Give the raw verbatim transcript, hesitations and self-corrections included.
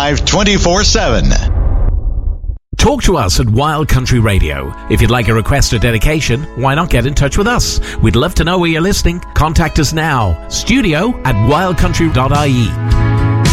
live twenty-four seven. Talk to us at Wild Country Radio. If you'd like a request or dedication, why not get in touch with us? We'd love to know where you're listening. Contact us now. Studio at wild country dot I E.